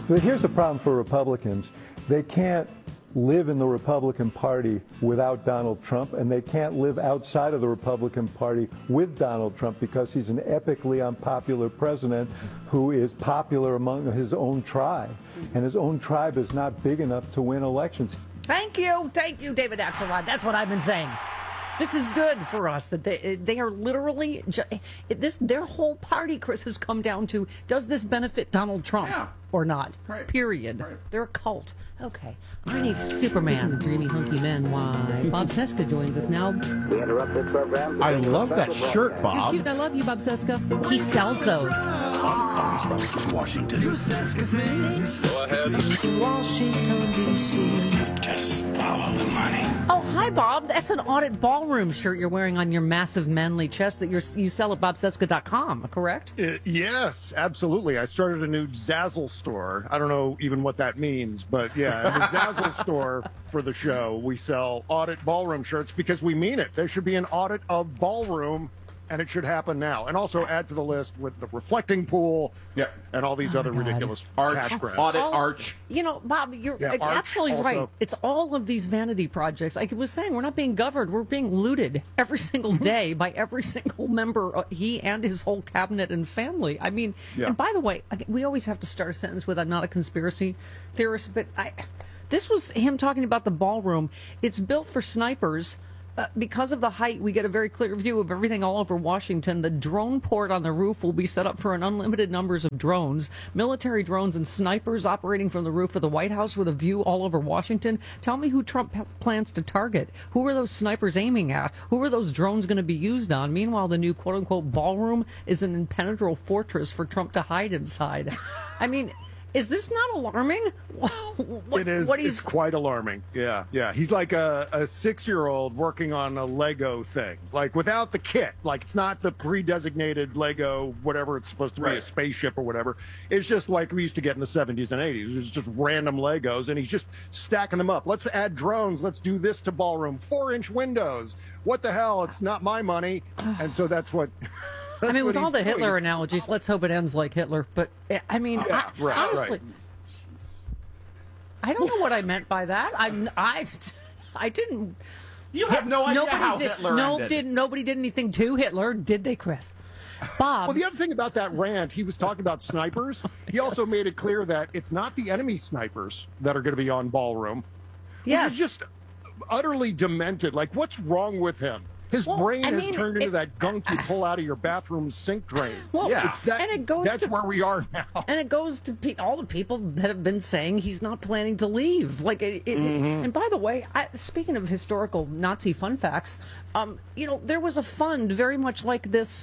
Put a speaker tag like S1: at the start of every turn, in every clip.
S1: But here's the problem for Republicans. They can't live in the Republican Party without Donald Trump, and they can't live outside of the Republican Party with Donald Trump because he's an epically unpopular president who is popular among his own tribe, and his own tribe is not big enough to win elections.
S2: Thank you, David Axelrod. That's what I've been saying. This is good for us that they are literally their whole party, Chris, has come down to, does this benefit Donald Trump or not?
S3: Right.
S2: Period.
S3: Right.
S2: They're a cult. Okay. Dreamy Superman, dreamy hunky men. Why? Bob Cesca joins us now.
S4: We interrupt this program.
S3: I love that shirt,
S2: You're
S3: Bob.
S2: cute. I love you, Bob Cesca. He sells those.
S3: From Washington.
S5: Go ahead.
S6: Washington, D.C.
S5: Just follow the money.
S2: Oh, hi, Bob. That's an Audit Ballroom shirt you're wearing on your massive manly chest that you sell at bobcesca.com, correct?
S7: Yes, absolutely. I started a new Zazzle store. I don't know even what that means, but yeah, in the Zazzle store for the show, we sell Audit Ballroom shirts because we mean it. There should be an audit of ballroom, and it should happen now. And also add to the list with the reflecting pool and all these other ridiculous cash grabs.
S3: Audit Arch.
S2: You know, Bob, you're
S7: Arch
S2: absolutely
S7: also.
S2: right. It's all of these vanity projects. I was saying, we're not being governed. We're being looted every single day by every single member, he and his whole cabinet and family. I mean, and by the way, we always have to start a sentence with, I'm not a conspiracy theorist, but this was him talking about the ballroom. It's built for snipers. Because of the height, we get a very clear view of everything all over Washington. The drone port on the roof will be set up for an unlimited numbers of drones, military drones and snipers operating from the roof of the White House with a view all over Washington. Tell me who Trump plans to target. Who are those snipers aiming at? Who are those drones going to be used on? Meanwhile, the new quote-unquote ballroom is an impenetrable fortress for Trump to hide inside. I mean, is this not alarming?
S7: It is. It's quite alarming. Yeah. He's like a 6-year-old working on a Lego thing, like without the kit. Like it's not the pre-designated Lego, whatever it's supposed to be, a spaceship or whatever. It's just like we used to get in the 70s and 80s. It's just random Legos, and he's just stacking them up. Let's add drones. Let's do this to ballroom. 4-inch windows. What the hell? It's not my money. And so that's what...
S2: I mean, with all the Hitler analogies, let's hope it ends like Hitler. But, I mean, honestly, I don't know what I meant by that. I didn't...
S3: You have no idea how Hitler ended.
S2: Nobody did anything to Hitler, did they, Chris? Bob.
S7: Well, the other thing about that rant, he was talking about snipers. He also made it clear that it's not the enemy snipers that are going to be on ballroom. Which is just utterly demented. Like, what's wrong with him? His brain has turned into that gunk you pull out of your bathroom sink drain.
S2: Well,
S7: it's that,
S2: and it goes
S7: that's where we are now.
S2: And it goes to all the people that have been saying he's not planning to leave. Like, and by the way, speaking of historical Nazi fun facts, there was a fund very much like this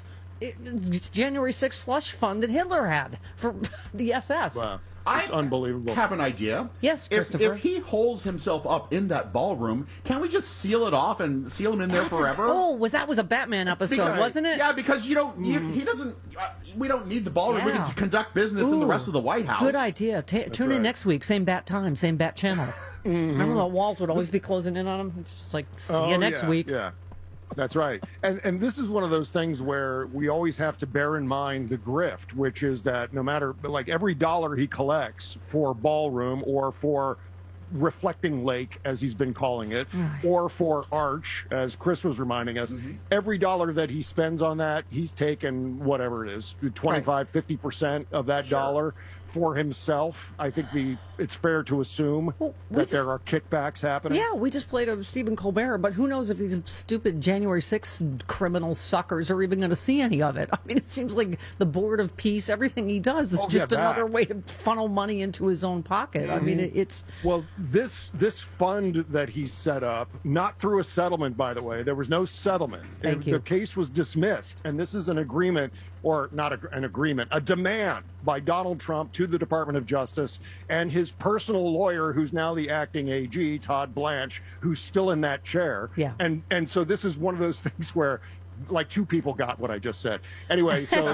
S2: January 6th slush fund that Hitler had for the SS.
S7: Wow. It's unbelievable.
S3: I have an idea.
S2: Yes, Christopher.
S3: If he holds himself up in that ballroom, can't we just seal it off and seal him in there forever?
S2: That was a Batman episode, wasn't it?
S3: Yeah, because he doesn't. We don't need the ballroom. We can conduct business in the rest of the White House.
S2: Good idea. Tune in next week, same bat time, same bat channel. Remember the walls would always be closing in on him? It's just like, see you next week.
S7: Yeah. That's right. And this is one of those things where we always have to bear in mind the grift, which is that no matter, like, every dollar he collects for ballroom or for reflecting lake, as he's been calling it, or for Arch, as Chris was reminding us, every dollar that he spends on that, he's taken whatever it is, 25, 50% of that dollar for himself. I think it's fair to assume that there are kickbacks happening.
S2: Yeah, we just played a Stephen Colbert, but who knows if these stupid January 6th criminal suckers are even going to see any of it. I mean, it seems like the Board of Peace, everything he does is just another way to funnel money into his own pocket. I mean, it's...
S7: Well, this fund that he set up, not through a settlement, by the way. There was no settlement. The case was dismissed, and this is an agreement, or not an agreement, a demand by Donald Trump to the Department of Justice and his personal lawyer, who's now the acting AG, Todd Blanche, who's still in that chair.
S2: Yeah.
S7: And so this is one of those things where, like, two people got what I just said. Anyway, so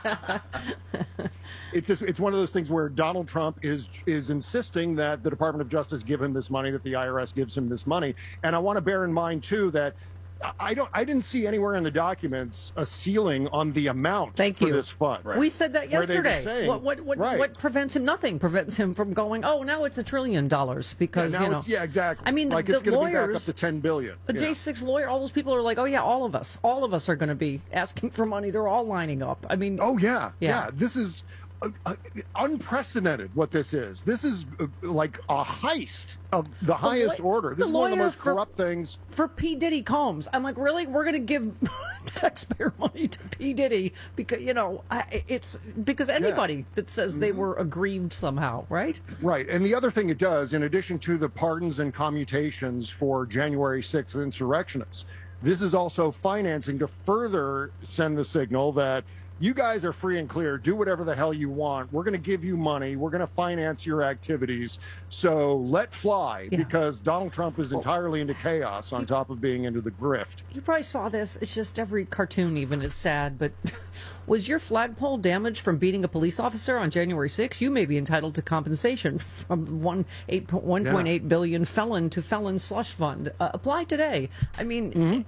S7: it's one of those things where Donald Trump is insisting that the Department of Justice give him this money, that the IRS gives him this money. And I want to bear in mind, too, that I didn't see anywhere in the documents a ceiling on the amount for this fund.
S2: Right. We said that yesterday.
S7: Saying,
S2: what prevents him? Nothing prevents him from going, oh, now it's $1 trillion because,
S7: exactly.
S2: I mean,
S7: like
S2: the
S7: it's going to be
S2: lawyers,
S7: back up to $10 billion.
S2: The J6 lawyer, all those people are like, oh, yeah, all of us are going to be asking for money. They're all lining up. I mean,
S7: oh, yeah. This is unprecedented what this is. This is like a heist of the highest order. This is one of the most corrupt things.
S2: For P. Diddy Combs, I'm like, really? We're going to give taxpayer money to P. Diddy because, it's because anybody that says they were aggrieved somehow, right?
S7: Right. And the other thing it does, in addition to the pardons and commutations for January 6th insurrectionists, this is also financing to further send the signal that you guys are free and clear. Do whatever the hell you want. We're going to give you money. We're going to finance your activities. So let fly, because Donald Trump is entirely into chaos on top of being into the grift.
S2: You probably saw this. It's just every cartoon even is sad. But was your flagpole damaged from beating a police officer on January 6th? You may be entitled to compensation from $1.8 billion felon to felon slush fund. Apply today. I mean...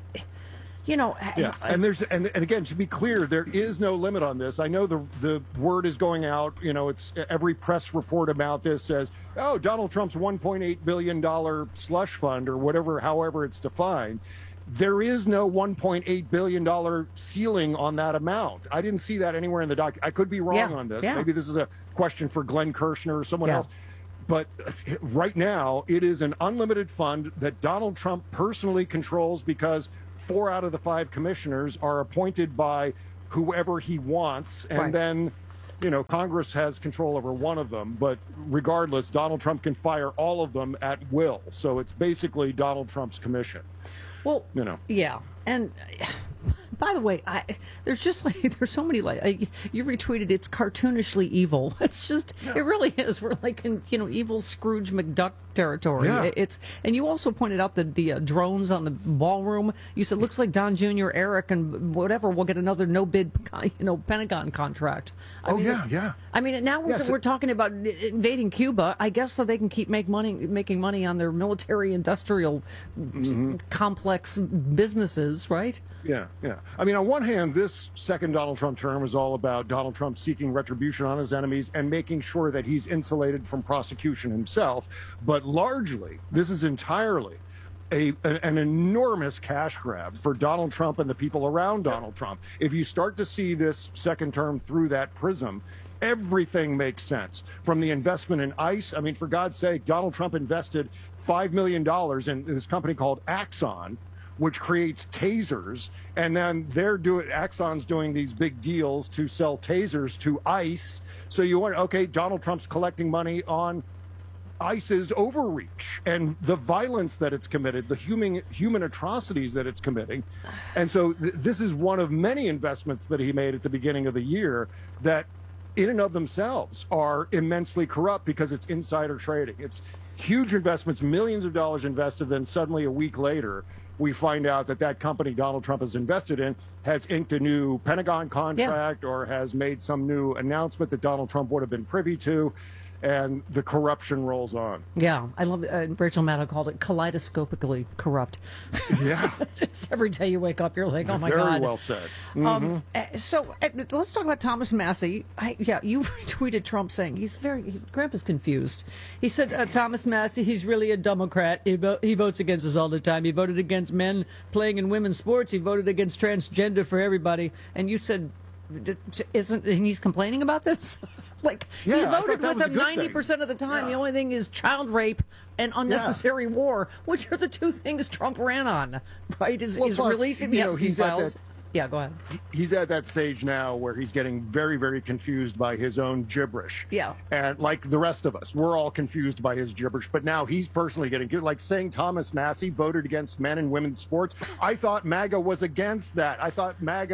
S7: and there's and again, to be clear, there is no limit on this. I know the word is going out. It's every press report about this says, oh, Donald Trump's $1.8 billion slush fund or whatever, however it's defined. There is no $1.8 billion ceiling on that amount. I didn't see that anywhere in the doc. I could be wrong on this. Maybe this is a question for Glenn Kirshner or someone else. But right now, it is an unlimited fund that Donald Trump personally controls because 4 out of the 5 commissioners are appointed by whoever he wants. And then, Congress has control over one of them. But regardless, Donald Trump can fire all of them at will. So it's basically Donald Trump's commission.
S2: Well, yeah. And by the way, there's so many you retweeted. It's cartoonishly evil. It's just it really is. We're like in evil Scrooge McDuck territory.
S7: Yeah.
S2: And you also pointed out that the drones on the ballroom. You said looks like Don Jr., Eric, and whatever will get another no bid Pentagon contract. I mean, now we're talking about invading Cuba. I guess so they can keep making money on their military industrial complex businesses, right?
S7: Yeah. I mean, on one hand, this second Donald Trump term is all about Donald Trump seeking retribution on his enemies and making sure that he's insulated from prosecution himself. But largely, this is entirely an enormous cash grab for Donald Trump and the people around Donald Trump. If you start to see this second term through that prism, everything makes sense. From the investment in ICE, I mean, for God's sake, Donald Trump invested $5 million in this company called Axon, which creates tasers, and then Axon's doing these big deals to sell tasers to ICE. So you wonder, okay, Donald Trump's collecting money on ICE's overreach and the violence that it's committed, the human atrocities that it's committing. And so this is one of many investments that he made at the beginning of the year that in and of themselves are immensely corrupt because it's insider trading. It's huge investments, millions of dollars invested, then suddenly a week later, we find out that company Donald Trump has invested in has inked a new Pentagon contract or has made some new announcement that Donald Trump would have been privy to, and the corruption rolls on.
S2: Yeah, I love it. Rachel Maddow called it kaleidoscopically corrupt.
S7: Yeah.
S2: Just every day you wake up, you're like, oh my
S7: God.
S2: God.
S7: Very well said.
S2: So let's talk about Thomas Massie. You retweeted Trump saying Grandpa's confused. He said, Thomas Massie, he's really a Democrat. He votes against us all the time. He voted against men playing in women's sports. He voted against transgender for everybody. And you said, and he's complaining about this? He voted with him 90% of the time. Yeah. The only thing is child rape and unnecessary war, which are the two things Trump ran on, right? Is releasing the Epstein files. Yeah, go ahead.
S7: He's at that stage now where he's getting very, very confused by his own gibberish.
S2: Yeah.
S7: And like the rest of us, we're all confused by his gibberish. But now he's personally getting like saying Thomas Massie voted against men and women's sports. I thought MAGA was against that. I thought MAGA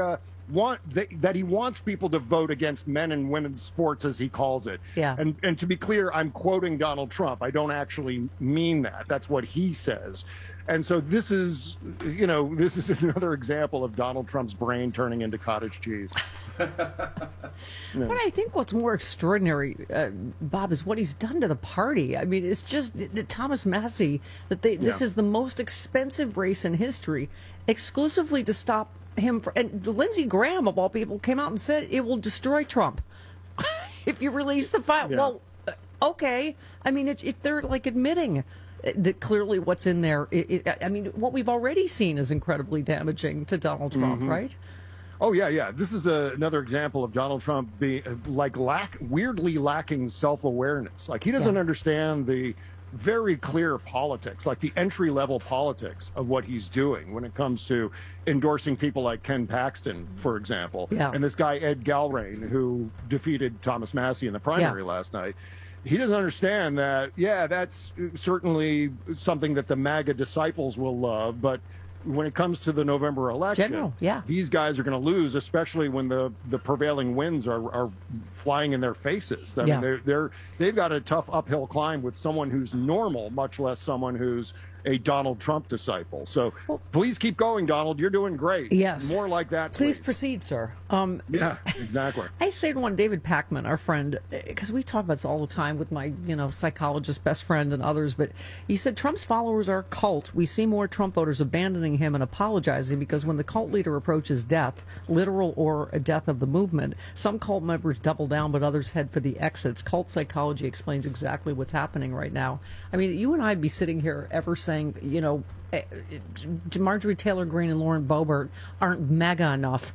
S7: that he wants people to vote against men and women's sports, as he calls it.
S2: Yeah.
S7: And to be clear, I'm quoting Donald Trump. I don't actually mean that. That's what he says. And so this is another example of Donald Trump's brain turning into cottage cheese.
S2: But I think what's more extraordinary, Bob, is what he's done to the party. I mean, it's just Thomas Massie, this is the most expensive race in history, exclusively to stop him. And Lindsey Graham, of all people, came out and said it will destroy Trump if you release the file.
S7: Yeah.
S2: Well, okay. I mean, they're like admitting that clearly what's in there. I mean, what we've already seen is incredibly damaging to Donald Trump, right?
S7: Oh, yeah. This is another example of Donald Trump being weirdly lacking self-awareness. Like, he doesn't understand the very clear politics, like the entry-level politics of what he's doing when it comes to endorsing people like Ken Paxton, for example.
S2: Yeah.
S7: And this guy, Ed Galbraith, who defeated Thomas Massie in the primary last night. He doesn't understand that, that's certainly something that the MAGA disciples will love, but when it comes to the November election, these guys are going to lose, especially when the prevailing winds are flying in their faces. I mean, they've got a tough uphill climb with someone who's normal, much less someone who's a Donald Trump disciple. So please keep going, Donald. You're doing great.
S2: Yes.
S7: More like that,
S2: please. Proceed, sir.
S7: Yeah, exactly.
S2: I say to one, David Pakman, our friend, because we talk about this all the time with my, psychologist best friend and others, but he said Trump's followers are a cult. We see more Trump voters abandoning him and apologizing because when the cult leader approaches death, literal or a death of the movement, some cult members double down, but others head for the exits. Cult psychology explains exactly what's happening right now. I mean, you and I'd be sitting here ever saying, Marjorie Taylor Greene and Lauren Boebert aren't mega enough.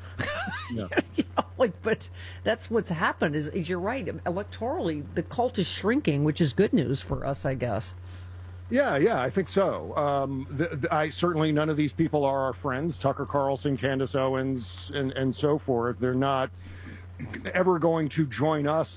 S2: But that's what's happened. Is you're right. Electorally, the cult is shrinking, which is good news for us, I guess.
S7: Yeah, I think so. I certainly, none of these people are our friends. Tucker Carlson, Candace Owens, and so forth. They're not ever going to join us